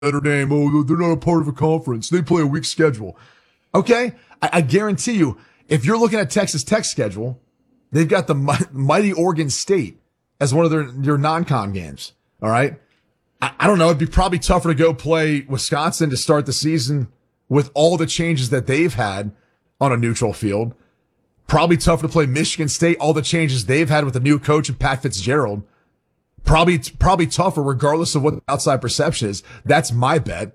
Notre Dame, oh, they're not a part of a conference. They play a weak schedule. Okay? I guarantee you, if you're looking at Texas Tech's schedule, they've got the mighty Oregon State as one of their non-con games. All right? I don't know. It'd be probably tougher to go play Wisconsin to start the season with all the changes that they've had on a neutral field. Probably tougher to play Michigan State, all the changes they've had with the new coach and Pat Fitzgerald. Probably tougher regardless of what the outside perception is. That's my bet.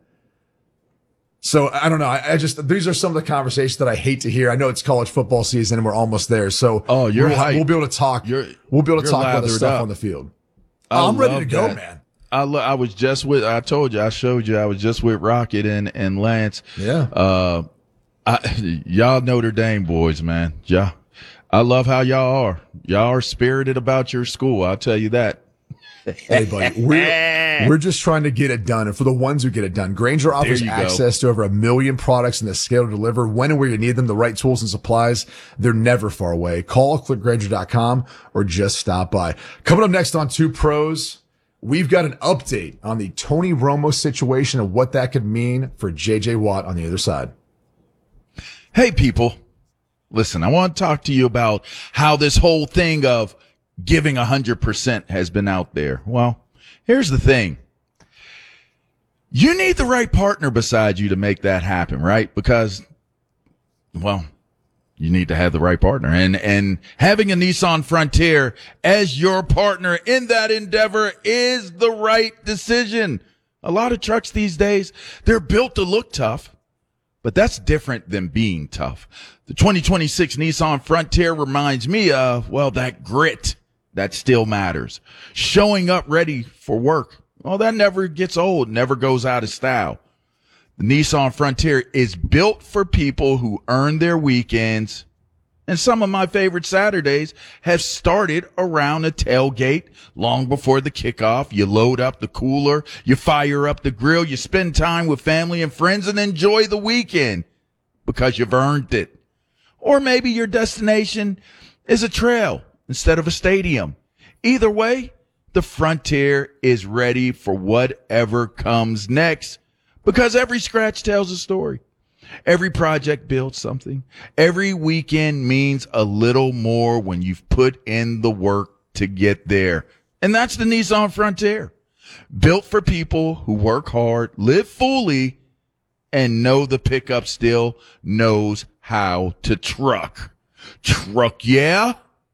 So I don't know. I just, these are some of the conversations that I hate to hear. I know it's college football season and we're almost there. So we'll be able to talk. We'll be able to talk about the stuff on the field. I'm ready to go, man. I was just with, I told you, I showed you, I was just with Rocket and Lance. Yeah. Y'all Notre Dame boys, man. Yeah. I love how y'all are. Y'all are spirited about your school. I'll tell you that. Hey, buddy, we're just trying to get it done. And for the ones who get it done, Grainger offers access to over 1 million products and the scale to deliver when and where you need them, the right tools and supplies. They're never far away. Call, click Grainger.com or just stop by. Coming up next on Two Pros, we've got an update on the Tony Romo situation and what that could mean for J.J. Watt on the other side. Hey, people. Listen, I want to talk to you about how this whole thing of giving 100% has been out there. Well, here's the thing. You need the right partner beside you to make that happen, right? Because, well, you need to have the right partner. And having a Nissan Frontier as your partner in that endeavor is the right decision. A lot of trucks these days, they're built to look tough, but that's different than being tough. The 2026 Nissan Frontier reminds me of, well, that grit that still matters. Showing up ready for work. Well, that never gets old, never goes out of style. The Nissan Frontier is built for people who earn their weekends. And some of my favorite Saturdays have started around a tailgate long before the kickoff. You load up the cooler, you fire up the grill, you spend time with family and friends and enjoy the weekend because you've earned it. Or maybe your destination is a trail instead of a stadium. Either way, the Frontier is ready for whatever comes next because every scratch tells a story. Every project builds something. Every weekend means a little more when you've put in the work to get there. And that's the Nissan Frontier. Built for people who work hard, live fully, and know the pickup still knows how to truck. Truck, yeah?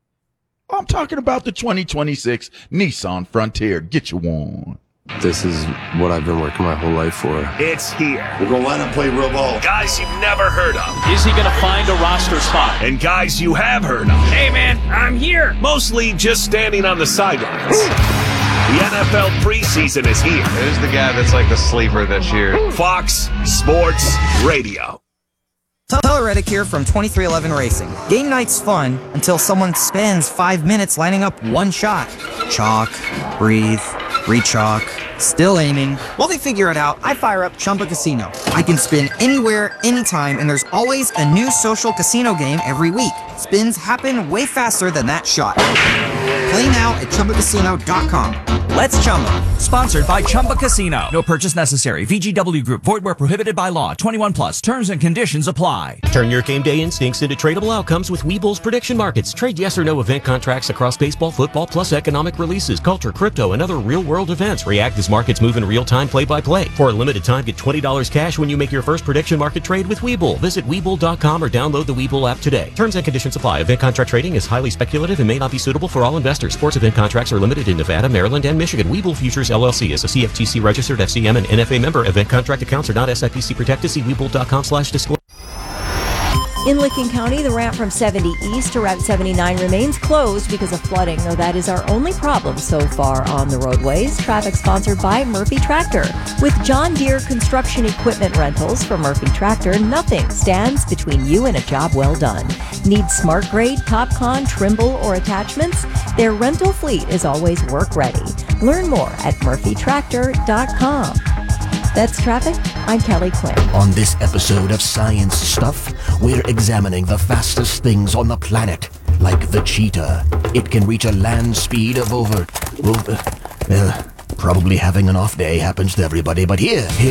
I'm talking about the 2026 Nissan Frontier. Get you one. This is what I've been working my whole life for. It's here. We're going to line up, play real ball. Guys you've never heard of. Is he going to find a roster spot? And guys you have heard of. Hey, man, I'm here. Mostly just standing on the sidelines. The NFL preseason is here. Who's the guy that's like the sleeper this year? Fox Sports Radio. Tyler Reddick here from 2311 Racing. Game night's fun until someone spends 5 minutes lining up one shot. Chalk, breathe, re-chalk, still aiming. While they figure it out, I fire up Chumba Casino. I can spin anywhere, anytime, and there's always a new social casino game every week. Spins happen way faster than that shot. Play now at ChumbaCasino.com. Let's Chumba. Sponsored by Chumba Casino. No purchase necessary. VGW Group. Void where prohibited by law. 21 plus. Terms and conditions apply. Turn your game day instincts into tradable outcomes with Webull's prediction markets. Trade yes or no event contracts across baseball, football, plus economic releases, culture, crypto, and other real-world events. React as markets move in real time, play-by-play. For a limited time, get $20 cash when you make your first prediction market trade with Webull. Visit Webull.com or download the Webull app today. Terms and conditions apply. Event contract trading is highly speculative and may not be suitable for all investors. Sports event contracts are limited in Nevada, Maryland, and Michigan. Webull Futures LLC is a CFTC registered FCM and NFA member. Event contract accounts are not SIPC protected. See Webull.com/disclosure. In Licking County, the ramp from 70 east to Route 79 remains closed because of flooding, though that is our only problem so far on the roadways. Traffic sponsored by Murphy Tractor. With John Deere construction equipment rentals from Murphy Tractor, nothing stands between you and a job well done. Need smart grade, TopCon, Trimble, or attachments? Their rental fleet is always work ready. Learn more at murphytractor.com. That's traffic. I'm Kelly Quinn. On this episode of Science Stuff, we're examining the fastest things on the planet, like the cheetah. It can reach a land speed of over Probably having an off day happens to everybody, but here